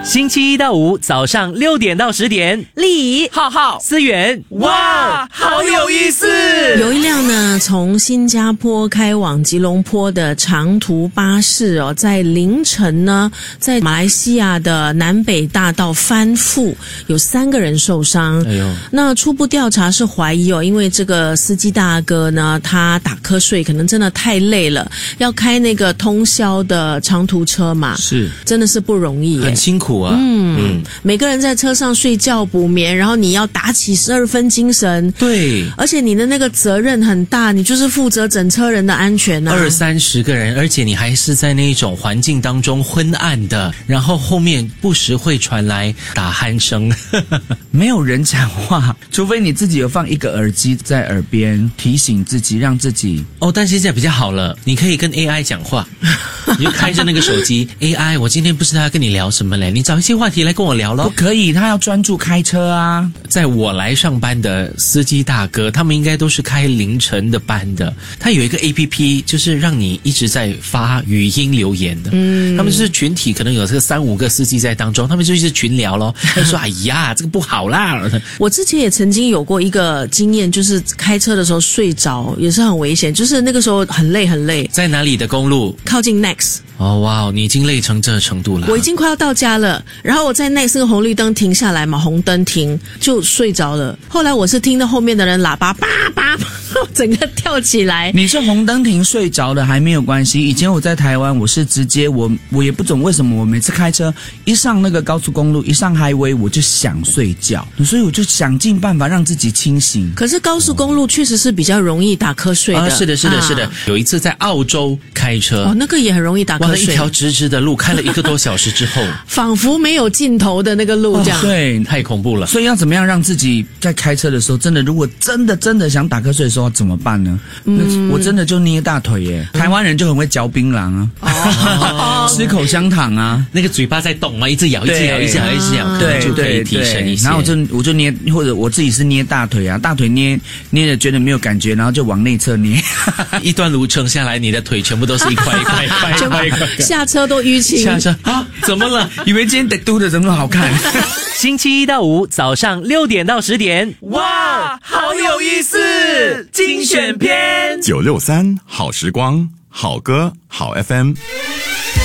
星期一到五早上6点到10点， 丽浩浩， 思源， 哇，好有意思！ 有一辆呢从新加坡开往吉隆坡的长途巴士哦，在凌晨呢，在马来西亚的南北大道翻覆，有3个人受伤。 哎呦， 那初步调查是怀疑哦，因为这个司机大哥呢，他打瞌睡，可能真的太累了，要开那个通宵的长途车嘛， 是真的是不容易耶， 很辛苦啊。 每个人在车上睡觉补眠，然后你要打起12分精神。 对， 而且你的那个责任很大，你就是负责整车人的安全啊。 20-30个人，而且你还是在那种环境当中昏暗的，然后后面不时会传来打鼾声。 没有人讲话，除非你自己有放一个耳机在耳边提醒自己，让自己哦，但现在比较好了，你可以跟 AI 讲话，你就开着那个手机AI， 我今天不知道要跟你聊什么嘞，你找一些话题来跟我聊咯。 不可以，他要专注开车啊。 在我来上班的司机大哥，他们应该都是开凌晨的班的。他有一个 APP， 就是让你一直在发语音留言的。他们就是群体，可能有这个3-5个司机在当中，他们就是群聊咯。他就说：“哎呀，这个不好啦。” 我之前也曾经有过一个经验，就是开车的时候睡着，也是很危险。就是那个时候很累很累， 在哪里的公路？ 靠近 Next。 哦，哇，你已经累成这程度了。 我已经快要到家了，然后我在那个红绿灯停下来嘛，红灯停就睡着了。后来我是听到后面的人喇叭叭叭，整个跳起来。 你是红灯停睡着的还没有关系。以前我在台湾，我是直接我也不懂为什么我每次开车一上那个高速公路，一上 highway 我就想睡觉，所以我就想尽办法让自己清醒。 可是高速公路确实是比较容易打瞌睡的。 是的。有一次在澳洲开车， 哦，那个也很容易打瞌睡。 一条直直的路，开了1个多小时之后， 仿佛没有尽头的那个路，这样、 对， 太恐怖了。 所以要怎么样让自己在开车的时候，真的如果真的想打瞌睡的时候怎么办呢？我真的就捏大腿耶。台湾人就很会嚼槟榔啊，吃口香糖啊， 那个嘴巴在动嘛，一直咬，可能就可以提神一些。 然后我就捏，或者我自己是捏大腿啊，大腿捏着觉得没有感觉，然后就往内侧捏， 一段路程下来，你的腿全部都是一块一块。 下车都淤青。 下车啊？怎么了？ 以为今天得嘟的怎么好看？ 星期一到五早上6点到10点，哇，好有意思！精选篇 963好时光，好歌好 FM。